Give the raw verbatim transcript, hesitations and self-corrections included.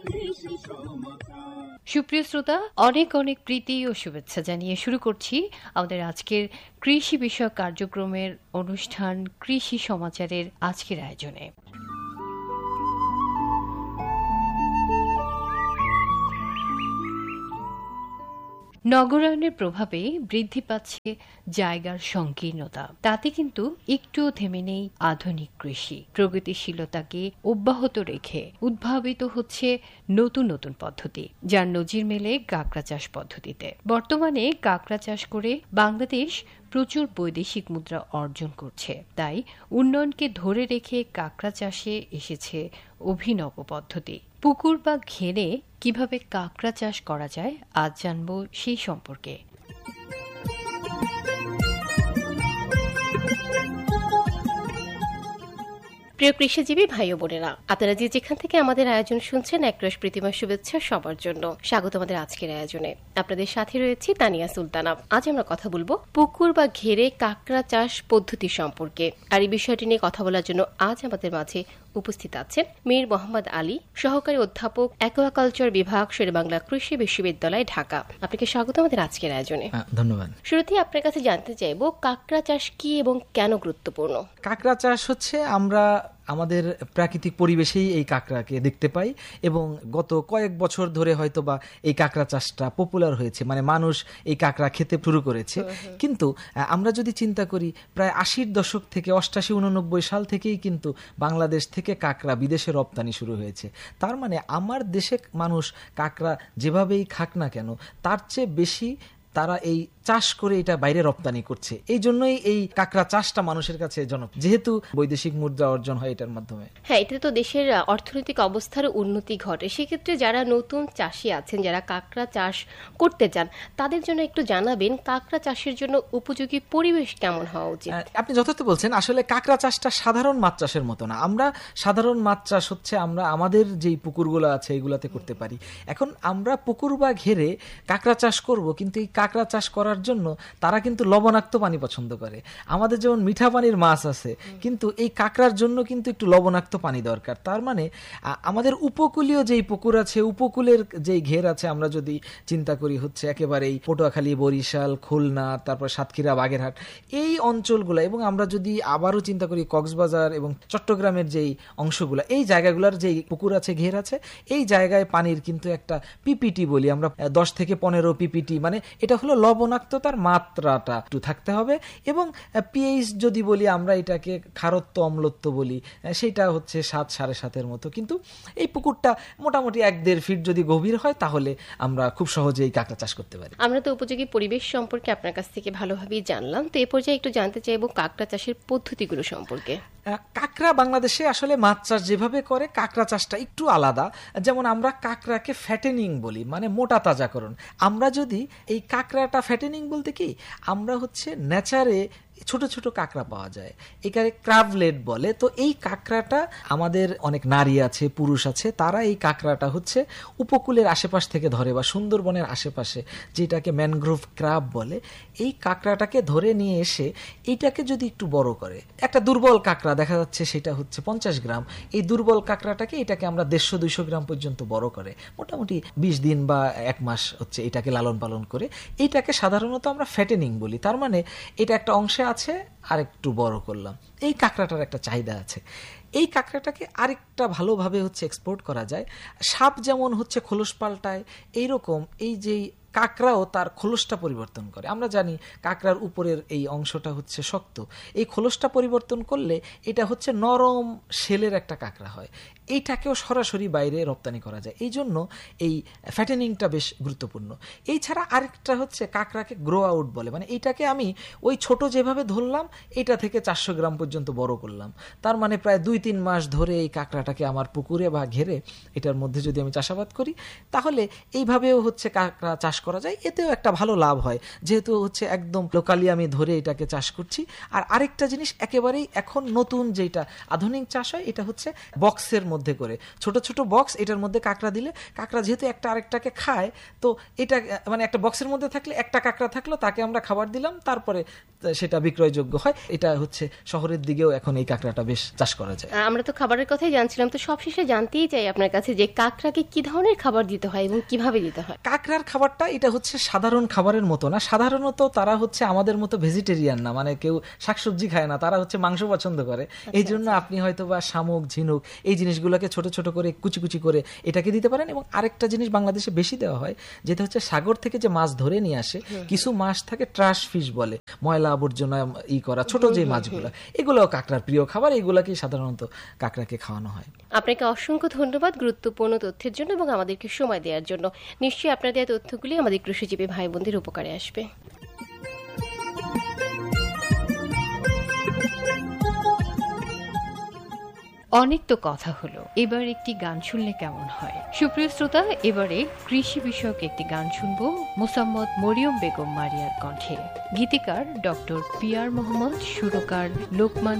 সুপ্রিয় শ্রোতা, অনেক অনেক প্রীতি ও শুভেচ্ছা জানিয়ে শুরু করছি আমাদের আজকের কৃষি বিষয়ক কার্যক্রমের অনুষ্ঠান কৃষি সমাচারের আজকের আয়োজনে। নগরায়নের প্রভাবে বৃদ্ধি পাচ্ছে জায়গার সংকীর্ণতা। তাতে কিন্তু একটুও থেমে নেই আধুনিক কৃষি। প্রগতিশীলতাকে অব্যাহত রেখে উদ্ভাবিত হচ্ছে নতুন নতুন পদ্ধতি, যার নজির মেলে কাঁকড়া চাষ পদ্ধতিতে। বর্তমানে কাঁকড়া চাষ করে বাংলাদেশ প্রচুর বৈদেশিক মুদ্রা অর্জন করছে। তাই উন্নয়নকে ধরে রেখে কাঁকড়া চাষে এসেছে অভিনব পদ্ধতি। পুকুর বা ঘেরে কিভাবে কাঁকড়া চাষ করা যায় আজ জানব সেই সম্পর্কে। প্রিয় কৃষিজীবী ভাই ও বোনেরা, আপনারা যে যেখান থেকে আমাদের আয়োজন শুনছেন, একরাশ প্রীতিময় শুভেচ্ছা সবার জন্য। স্বাগত আমাদের আজকের আয়োজনে। আপনাদের সাথে রয়েছি তানিয়া সুলতানা। আজ আমরা কথা বলবো পুকুর বা ঘেরে কাঁকড়া চাষ পদ্ধতি সম্পর্কে। আর এই বিষয়টি নিয়ে কথা বলার জন্য আজ আমাদের মাঝে উপস্থিত আছেন মীর মোহাম্মদ আলী, সহকারী অধ্যাপক, অ্যাকোয়াকালচার বিভাগ, শেরেবাংলা কৃষি বিশ্ববিদ্যালয়, ঢাকা। আপনাকে স্বাগত আমাদের আজকের আয়োজনে। ধন্যবাদ। শুরুতেই আপনার কাছে জানতে চাইবো, কাঁকড়া চাষ কি এবং কেন গুরুত্বপূর্ণ? কাঁকড়া চাষ হচ্ছে আমরা আমাদের প্রাকৃতিক পরিবেশেই এই কাঁকড়াকে দেখতে পাই এবং গত কয়েক বছর ধরে হয়তো বা এই কাঁকড়া চাষটা পপুলার হয়েছে, মানে মানুষ এই কাঁকড়া খেতে শুরু করেছে। কিন্তু আমরা যদি চিন্তা করি, প্রায় আশির দশক থেকে অষ্টাশি উননব্বই সাল থেকেই কিন্তু বাংলাদেশ থেকে কাঁকড়া বিদেশে রপ্তানি শুরু হয়েছে। তার মানে আমার দেশে মানুষ কাঁকড়া যেভাবেই খাক না কেন, তার চেয়ে বেশি তারা এই চাষ করে এটা বাইরে রপ্তানি করছে। এই জন্যই এই কাঁকড়া চাষটা মানুষের কাছে জনপ্রিয়, যেহেতু বৈদেশিক মুদ্রা অর্জন হয় এটার মাধ্যমে। হ্যাঁ, এতে তো দেশের অর্থনৈতিক অবস্থার উন্নতি ঘটে। সেক্ষেত্রে যারা নতুন চাষি আছেন, যারা কাঁকড়া চাষ করতে চান, তাদের জন্য একটু জানাবেন কাঁকড়া চাষের জন্য উপযোগী পরিবেশ কেমন হওয়া উচিত? আপনি যথার্থ বলছেন। আসলে কাঁকড়া চাষটা সাধারণ মাছ চাষের মতো না। আমরা সাধারণ মাছ চাষ হচ্ছে আমরা আমাদের যেই পুকুরগুলো আছে এইগুলাতে করতে পারি। এখন আমরা পুকুর বা ঘেরে কাঁকড়া চাষ করব, কিন্তু এই কাঁকড়া চাষ করার জন্য তারা কিন্তু লবণাক্ত পানি পছন্দ করে। আমাদের যেমন মিঠা পানির মাছ আছে, কিন্তু এই কাঁকড়ার জন্য কিন্তু একটু লবণাক্ত পানি দরকার। তার মানে আমাদের উপকূলীয় যেই পুকুর আছে, উপকূলের যেই ঘের আছে, আমরা যদি চিন্তা করি হচ্ছে একেবারেই পটুয়াখালী, বরিশাল, খুলনা, তারপর সাতক্ষীরা, বাগেরহাট, এই অঞ্চলগুলো, এবং আমরা যদি আবারও চিন্তা করি কক্সবাজার এবং চট্টগ্রামের যেই অংশগুলো, এই জায়গাগুলোর যেই পুকুর আছে, ঘের আছে, এই জায়গায় পানির কিন্তু একটা পিপিটি বলি আমরা, দশ থেকে পনেরো পিপিটি, মানে এটা হলো লবণাক্ততার মাত্রাটা একটু থাকতে হবে। এবং পিএইচ যদি বলি আমরা, এটাকে খারত্ব অম্লত্ব বলি, সেটা হচ্ছে সাত সাড়ে সাতের মতো। কিন্তু এই পুকুরটা মোটামুটি এক দেড় ফিট যদি গভীর হয়, তাহলে আমরা খুব সহজেই কাঁকড়া চাষ করতে পারি। আমরা তো উপযোগী পরিবেশ সম্পর্কে আপনার কাছ থেকে ভালোভাবেই জানলাম। তো এ পর্যায়ে একটু জানতে চাইবো কাঁকড়া চাষের পদ্ধতিগুলো সম্পর্কে। কাঁকড়া বাংলাদেশে আসলে মাছ চাষ যেভাবে করে, কাঁকড়া চাষটা একটু আলাদা। যেমন আমরা কাঁকড়াকে ফ্যাটেনিং বলি, মানে মোটা তাজাকরণ। আমরা যদি এই কাঁকড়াটা ফ্যাটেনিং বলতে কি, আমরা হচ্ছে নেচারে ছোট ছোট কাঁকড়া পাওয়া যায়, এখানে ক্রাভলেট বলে। তো এই কাঁকড়াটা আমাদের অনেক নারী আছে, পুরুষ আছে, তারা এই কাঁকড়াটা হচ্ছে উপকূলের আশেপাশ থেকে ধরে, বা সুন্দরবনের আশেপাশে, যেটাকে ম্যানগ্রোভ ক্রাব বলে। এই কাঁকড়াটাকে ধরে নিয়ে এসে এইটাকে যদি একটু বড় করে, একটা দুর্বল কাঁকড়া দেখা যাচ্ছে সেটা হচ্ছে পঞ্চাশ গ্রাম, এই দুর্বল কাঁকড়াটাকে এটাকে আমরা দেড়শো দুইশো গ্রাম পর্যন্ত বড় করে মোটামুটি বিশ দিন বা এক মাস হচ্ছে এটাকে লালন পালন করে, এইটাকে সাধারণত আমরা ফ্যাটেনিং বলি। তার মানে এটা একটা অংশে আছে, আরেকটু বড় করলাম। এই কাঁকড়াটার একটা চাহিদা আছে। এই কাঁকড়াটাকে আরেকটা ভালোভাবে হচ্ছে এক্সপোর্ট করা যায়। সাপ যেমন হচ্ছে খোলস পাল্টায়, এইরকম এই যে কাঁকড়াও তার খোলসটা পরিবর্তন করে। আমরা জানি কাঁকড়ার উপরের এই অংশটা হচ্ছে শক্ত, এই খোলসটা পরিবর্তন করলে এটা হচ্ছে নরম শেলের একটা কাঁকড়া হয়। এইটাকেও সরাসরি বাইরে রপ্তানি করা যায়। এই জন্য এই ফ্যাটেনিংটা বেশ গুরুত্বপূর্ণ। এই ছাড়া আরেকটা হচ্ছে কাঁকড়াকে গ্রো আউট বলে, মানে এইটাকে আমি ওই ছোট যেভাবে ধরলাম, এটা থেকে চারশো গ্রাম পর্যন্ত বড় করলাম। তার মানে প্রায় দুই তিন মাস ধরে এই কাঁকড়াটাকে আমার পুকুরে বা ঘেরে এটার মধ্যে যদি আমি চাষাবাদ করি, তাহলে এইভাবেও হচ্ছে কাঁকড়া চাষ করা যায়, এতেও একটা ভালো লাভ হয়, যেহেতু হচ্ছে একদম লোকালি আমি ধরে এটাকে চাষ করছি। আর আরেকটা জিনিস একেবারেই এখন নতুন যেটা আধুনিক চাষ হয়, এটা হচ্ছে বক্সের মধ্যে করে, ছোট ছোট বক্স, এটার মধ্যে কাঁকড়া দিলে কাঁকড়া যেহেতু একটা আরেকটাকে খায়, তো এটা মানে একটা বক্সের মধ্যে থাকলে একটা কাঁকড়া থাকলো, তাকে আমরা খাবার দিলাম, তারপরে সেটা বিক্রয়যোগ্য হয়। এটা হচ্ছে শহরের দিকেও এখন এই কাঁকড়াটা বেশ চাষ করা যায়। আমরা তো খাবারের কথাই জানছিলাম, তো সবশেষে জানতেই চাই আপনার কাছে যে কাঁকড়াকে কি ধরনের খাবার দিতে হয় এবং কিভাবে দিতে হয়। কাঁকড়ার খাবারটা এটা হচ্ছে সাধারণ খাবারের মতো না। সাধারণত তারা হচ্ছে আমাদের মতো ভেজিটেরিয়ান না, মানে কেউ শাকসবজি খায় না, তারা হচ্ছে মাংস পছন্দ করে। এই জন্য আপনি হয়তো বা শামুক, ঝিনুক এই জিনিসগুলোকে ছোট ছোট করে কুচি কুচি করে এটাকে দিতে পারেন। এবং আরেকটা জিনিস বাংলাদেশে বেশি দেওয়া হয়, যেটা হচ্ছে সাগর থেকে যে মাছ ধরে নিয়ে আসে, কিছু মাছ থাকে ট্রাশ ফিশ বলে, ময়লা আবর্জনা ই করা ছোট যে মাছগুলো, এগুলো কাঁকড়ার প্রিয় খাবার, এগুলাকেই সাধারণত কাঁকড়াকে খাওয়ানো হয়। আপনাকে অসংখ্য ধন্যবাদ গুরুত্বপূর্ণ তথ্যের জন্য এবং আমাদেরকে সময় দেওয়ার জন্য। নিশ্চয়ই আপনার দেওয়া তথ্যগুলি আমাদের কৃষিজীবী ভাই বোনদের উপকারে আসবে। অনেক তো কথা হলো, এবার একটি গান শুনলে কেমন হয়? সুপ্রিয় শ্রোতা, এবারে কৃষি বিষয়ক একটি গান শুনবো মোসাম্মদ মরিয়ম বেগম মারিয়ার কণ্ঠে। গীতিকার ডক্টর পি আর মোহাম্মদ, সুরকার লোকমান